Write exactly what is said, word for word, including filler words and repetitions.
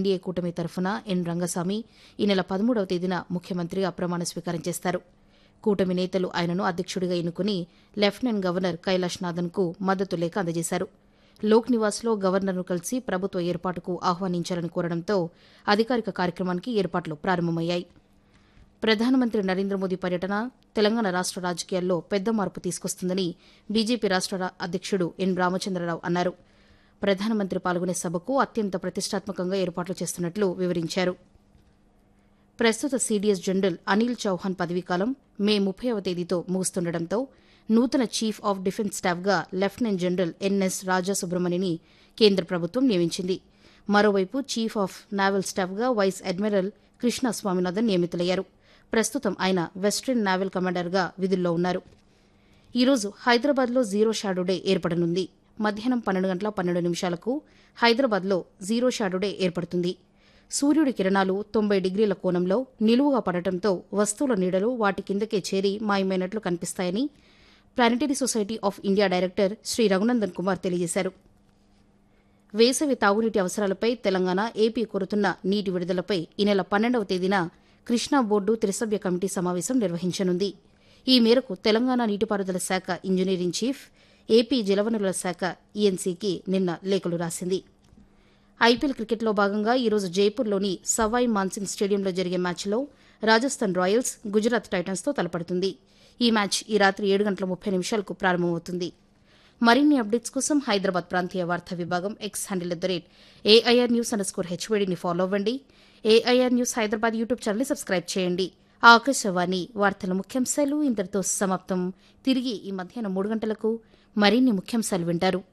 NDA కూటమి తరఫున ఎన్ రంగస్వామి ఈ నెల పదమూడవ తేదీన ముఖ్యమంత్రిగా ప్రమాణ స్వీకారం చేస్తారు. కూటమి నేతలు ఆయనను అధ్యక్షుడిగా ఎన్నుకుని లెఫ్టినెంట్ గవర్నర్ కైలాష్ నాథన్కు మద్దతు లేఖ అందజేశారు. లోక్ నివాస్లో గవర్నర్ను కలిసి ప్రభుత్వ ఏర్పాటుకు ఆహ్వానించాలని కోరడంతో అధికారిక కార్యక్రమానికి ఏర్పాట్లు ప్రారంభమయ్యాయి. ప్రధానమంత్రి నరేంద్ర మోదీ పర్యటన తెలంగాణ రాష్ట రాజకీయాల్లో పెద్ద మార్పు తీసుకొస్తుందని బీజేపీ రాష్ట అధ్యక్షుడు ఎన్ రామచంద్రరావు అన్నారు. ప్రధానమంత్రి పాల్గొనే సభకు అత్యంత ప్రతిష్టాత్మకంగా ఏర్పాట్లు చేస్తున్నట్లు వివరించారు. ప్రస్తుత సీడీఎస్ జనరల్ అనిల్ చౌహాన్ పదవీకాలం మే ముప్పైవ తేదీతో ముగుస్తుండటంతో నూతన chief of defence స్టాఫ్గా lieutenant general NS రాజా సుబ్రహ్మణ్యని కేంద్ర ప్రభుత్వం నియమించింది. మరోవైపు chief of naval స్టాఫ్గా vice admiral Krishna Swaminathan నియమితులయ్యారు. ప్రస్తుతం ఆయన వెస్టర్న్ నావల్ కమాండర్గా విధుల్లో ఉన్నారు. ఈరోజు హైదరాబాద్లో జీరో షాడో డే ఏర్పడనుంది. మధ్యాహ్నం పన్నెండు గంటల పన్నెండు నిమిషాలకు హైదరాబాద్లో జీరో షాడో డే ఏర్పడుతుంది. సూర్యుడి కిరణాలు తొంభై డిగ్రీల కోణంలో నిలువుగా పడటంతో వస్తువుల నీడలు వాటి కిందకే చేరి మాయమైనట్లు కనిపిస్తాయని planetary society of India director Shri Raghunandan Kumar తెలియజేశారు. వేసవి తాగునీటి అవసరాలపై తెలంగాణ, ఏపీ కోరుతున్న నీటి విడుదలపై ఈ నెల పన్నెండవ తేదీన కృష్ణా బోర్డు త్రిసభ్య కమిటీ సమావేశం నిర్వహించనుంది. ఈ మేరకు తెలంగాణ నీటిపారుదల శాఖ ఇంజనీరింగ్ చీఫ్, ఏపీ జలవనరుల శాఖ ఈఎన్సీకి నిన్న లేఖలు రాసింది. ఐపీఎల్ క్రికెట్లో భాగంగా ఈరోజు జైపూర్లోని సవాయ్ మాన్సింగ్ స్టేడియంలో జరిగే మ్యాచ్లో రాజస్థాన్ రాయల్స్ గుజరాత్ టైటన్స్తో తలపడుతుంది. ఈ మ్యాచ్ ఈ రాత్రి ఏడు గంటల ముప్పై నిమిషాలకు ప్రారంభమవుతుంది. మరిన్ని అప్డేట్స్ కోసం హైదరాబాద్ ప్రాంతీయ వార్తా విభాగం X handle at the rate AIR news under score హెచ్వేడిని follow అవ్వండి. ఏఐఆర్ న్యూస్ హైదరాబాద్ యూట్యూబ్ ఛానల్ని సబ్స్క్రైబ్ చేయండి. ఆకాశవాణి వార్తల ముఖ్యాంశాలు ఇంతటితో సమాప్తం. తిరిగి ఈ మధ్యాహ్నం మూడు గంటలకు మరిన్ని ముఖ్యాంశాలు వింటారు.